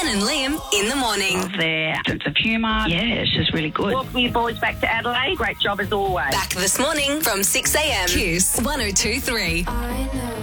and Liam in the morning. Their sense of humour. Yeah, it's just really good. Welcome you boys back to Adelaide. Great job as always. Back this morning from 6 a.m. Kiss 102.3.